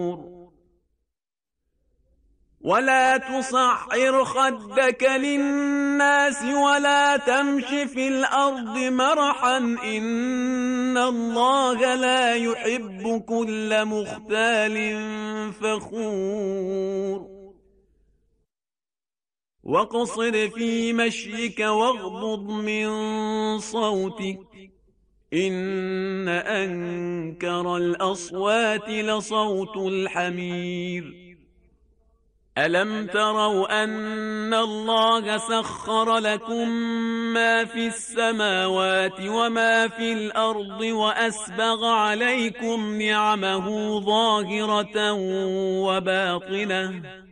ولا تصعر خدك للناس ولا تمش في الأرض مرحا إن الله لا يحب كل مختال فخور واقصد في مشيك واغضض من صوتك إن أنكر الأصوات لصوت الحمير ألم تروا أن الله سخر لكم ما في السماوات وما في الأرض وأسبغ عليكم نعمه ظاهرة وباطنة